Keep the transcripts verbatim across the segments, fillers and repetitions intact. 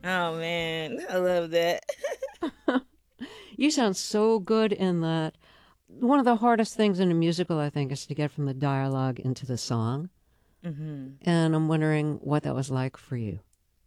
Oh man, I love that. You sound so good in that. One of the hardest things in a musical, I think, is to get from the dialogue into the song. hmm And I'm wondering what that was like for you.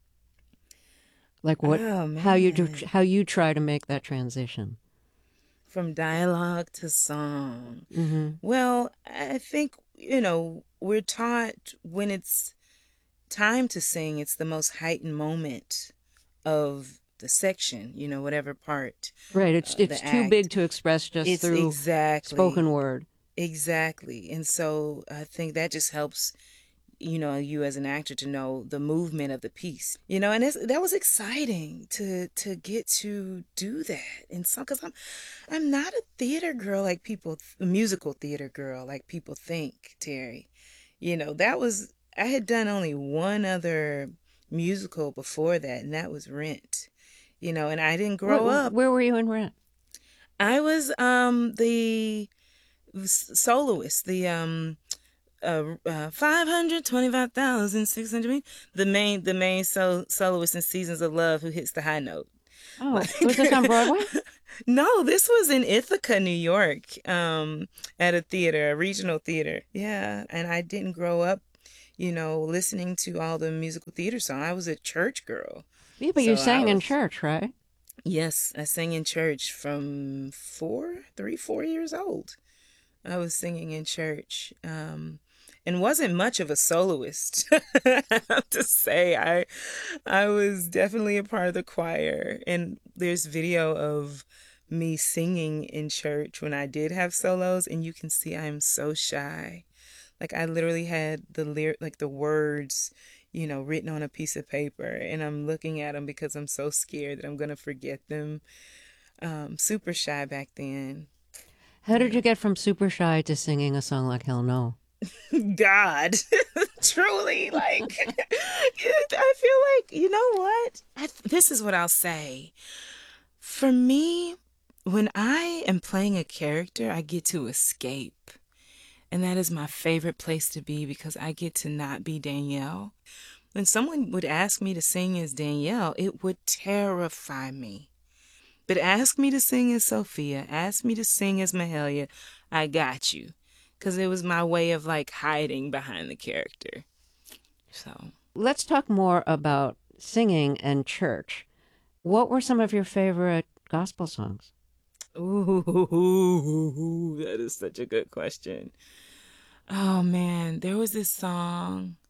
Like what, Oh how you do, man. how you try to make that transition. From dialogue to song. Mm-hmm. Well, I think, you know, we're taught when it's time to sing, it's the most heightened moment of the section, you know, whatever part, Right. It's uh, it's the too big act. to express just It's through spoken exactly, word. exactly. And so I think that just helps, you know, you as an actor to know the movement of the piece, you know, and it's, that was exciting to to get to do that. And so, because I'm I'm not a theater girl like people, a musical theater girl like people think, Terry. You know, that was, I had done only one other musical before that, and that was Rent. You know, and I didn't What? grow up. Where were you in Rent? I was um the soloist, the um uh, uh five hundred twenty-five thousand six hundred, the main the main so, soloist in Seasons of Love who hits the high note. Oh, was Like this on Broadway? no, this was in Ithaca, New York, um, at a theater, a regional theater. Yeah, and I didn't grow up, you know, listening to all the musical theater songs. I was a church girl. Yeah, but you So I sang in was, church, right? yes, I sang in church from four, three, four years old. I was singing in church. Um, and wasn't much of a soloist. I have to say, I I was definitely a part of the choir, and there's video of me singing in church when I did have solos, and you can see I'm so shy. Like I literally had the lyric, like the words, you know, written on a piece of paper, and I'm looking at them because I'm so scared that I'm gonna forget them. Um, super shy back then. How did Yeah. you get from super shy to singing a song like Hell No? God, truly, like, I feel like, you know what? I, this is what I'll say. For me, when I am playing a character, I get to escape. And that is my favorite place to be because I get to not be Danielle. When someone would ask me to sing as Danielle, it would terrify me. But ask me to sing as Sophia, ask me to sing as Mahalia, I got you. Because it was my way of like hiding behind the character. So, Let's talk more about singing and church. What were some of your favorite gospel songs? ooh, that is such a good question. Oh man, there was this song.